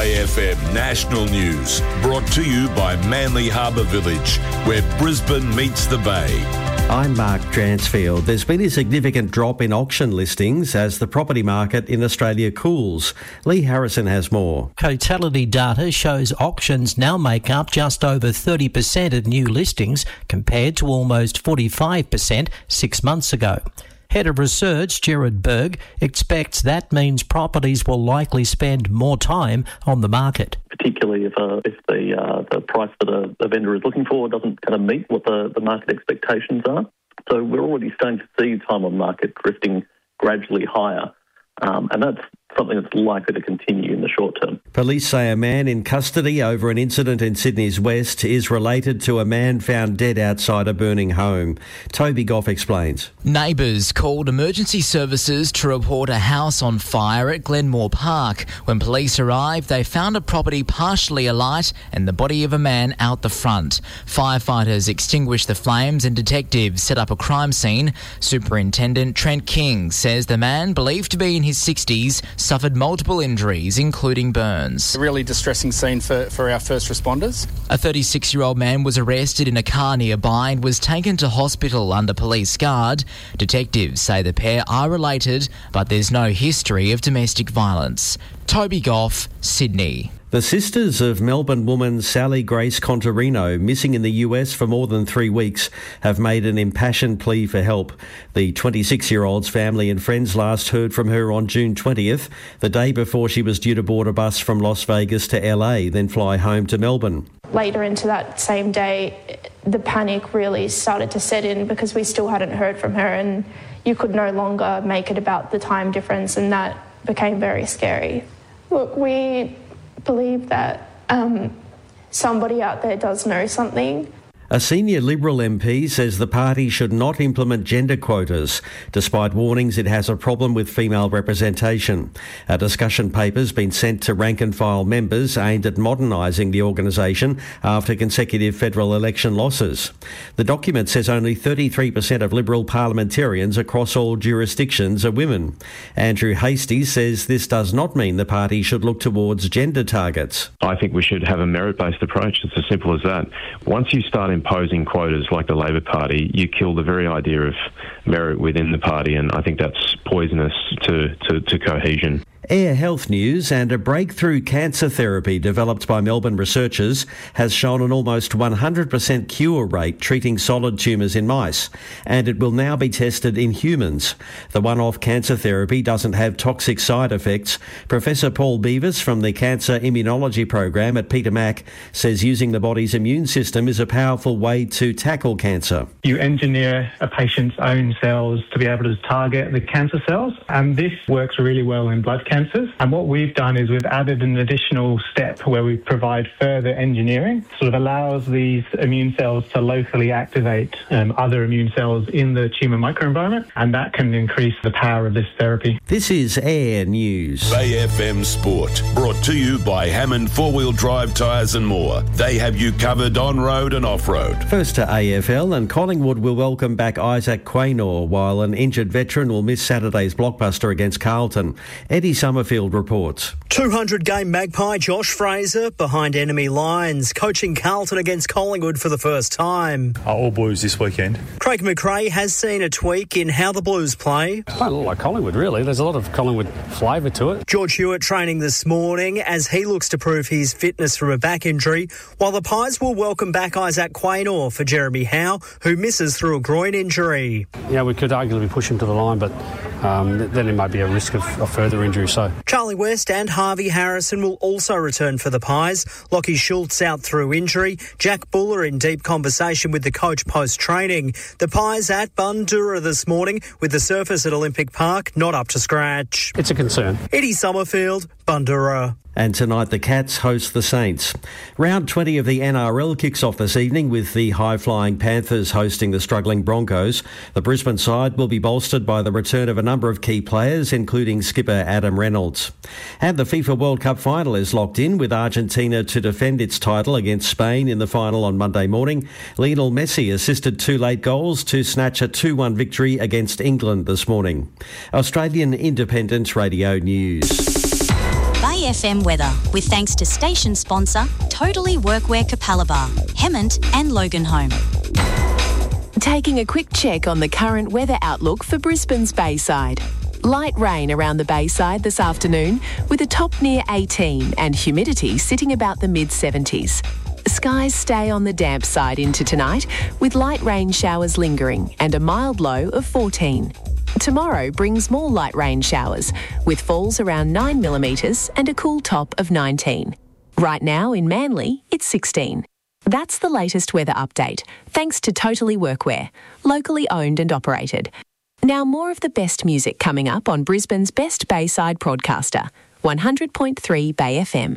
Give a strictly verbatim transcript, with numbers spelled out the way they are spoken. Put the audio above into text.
Bay F M National News, brought to you by Manly Harbour Village, where Brisbane meets the Bay. I'm Mark Dransfield. There's been a significant drop in auction listings as the property market in Australia cools. Lee Harrison has more. Cotality data shows auctions now make up just over thirty percent of new listings compared to almost forty-five percent six months ago. Head of Research, Gerard Berg, expects that means properties will likely spend more time on the market. Particularly if, uh, if the uh, the price that a, a vendor is looking for doesn't kind of meet what the, the market expectations are. So we're already starting to see time on market drifting gradually higher, um, and that's something that's likely to continue in the short term. Police say a man in custody over an incident in Sydney's West is related to a man found dead outside a burning home. Toby Goff explains. Neighbours called emergency services to report a house on fire at Glenmore Park. When police arrived, they found a property partially alight and the body of a man out the front. Firefighters extinguished the flames and detectives set up a crime scene. Superintendent Trent King says the man, believed to be in his sixties, suffered multiple injuries, including burns. A really distressing scene for, for our first responders. A thirty-six-year-old man was arrested in a car nearby and was taken to hospital under police guard. Detectives say the pair are related, but there's no history of domestic violence. Toby Goff, Sydney. The sisters of Melbourne woman Sally Grace Contarino, missing in the U S for more than three weeks, have made an impassioned plea for help. The twenty-six-year-old's family and friends last heard from her on June twentieth, the day before she was due to board a bus from Las Vegas to L A, then fly home to Melbourne. Later into that same day, the panic really started to set in because we still hadn't heard from her, and you could no longer make it about the time difference, and that became very scary. Look, we believe that um, somebody out there does know something. A senior Liberal M P says the party should not implement gender quotas, despite warnings it has a problem with female representation. A discussion paper's been sent to rank-and-file members aimed at modernising the organisation after consecutive federal election losses. The document says only thirty-three percent of Liberal parliamentarians across all jurisdictions are women. Andrew Hastie says this does not mean the party should look towards gender targets. I think we should have a merit-based approach. It's as simple as that. Once you start imposing quotas like the Labor Party, you kill the very idea of merit within the party, and I think that's poisonous to, to, to cohesion. Air health news, and a breakthrough cancer therapy developed by Melbourne researchers has shown an almost one hundred percent cure rate treating solid tumours in mice, and it will now be tested in humans. The one-off cancer therapy doesn't have toxic side effects. Professor Paul Beavis from the Cancer Immunology Program at Peter Mac says using the body's immune system is a powerful way to tackle cancer. You engineer a patient's own cells to be able to target the cancer cells, and this works really well in blood cancer. Cancers. And what we've done is we've added an additional step where we provide further engineering, sort of allows these immune cells to locally activate um, other immune cells in the tumour microenvironment, and that can increase the power of this therapy. This is Air News. Bay F M Sport, brought to you by Hammond Four-Wheel Drive Tyres and More. They have you covered on-road and off-road. First to A F L, and Collingwood will welcome back Isaac Quaynor, while an injured veteran will miss Saturday's blockbuster against Carlton. Eddie Summerfield reports. two hundred game Magpie Josh Fraser behind enemy lines, coaching Carlton against Collingwood for the first time. Oh, all Blues this weekend. Craig McRae has seen a tweak in how the Blues play. It's quite a lot like Collingwood, really. There's a lot of Collingwood flavour to it. George Hewitt training this morning as he looks to prove his fitness from a back injury, while the Pies will welcome back Isaac Quaynor for Jeremy Howe, who misses through a groin injury. Yeah, we could arguably push him to the line, but um, then there might be a risk of, of further injury. So Charlie West and Harvey Harrison will also return for the Pies. Lockie Schultz out through injury. Jack Buller in deep conversation with the coach post-training. The Pies at Bundoora this morning with the surface at Olympic Park not up to scratch. It's a concern. Eddie Summerfield, Bundoora. And tonight the Cats host the Saints. Round twenty of the N R L kicks off this evening with the high-flying Panthers hosting the struggling Broncos. The Brisbane side will be bolstered by the return of a number of key players, including skipper Adam Reynolds. And the FIFA World Cup final is locked in, with Argentina to defend its title against Spain in the final on Monday morning. Lionel Messi assisted two late goals to snatch a two one victory against England this morning. Australian Independent Radio News. Bay Bay F M weather with thanks to station sponsor Totally Workwear Capalaba, Hemmant and Loganholme. Taking a quick check on the current weather outlook for Brisbane's Bayside. Light rain around the Bayside this afternoon with a top near eighteen and humidity sitting about the mid seventies. Skies stay on the damp side into tonight with light rain showers lingering and a mild low of fourteen. Tomorrow brings more light rain showers with falls around nine millimetres and a cool top of nineteen. Right now in Manly, it's sixteen. That's the latest weather update, thanks to Totally Workwear, locally owned and operated. Now more of the best music coming up on Brisbane's best Bayside broadcaster, one hundred point three Bay F M.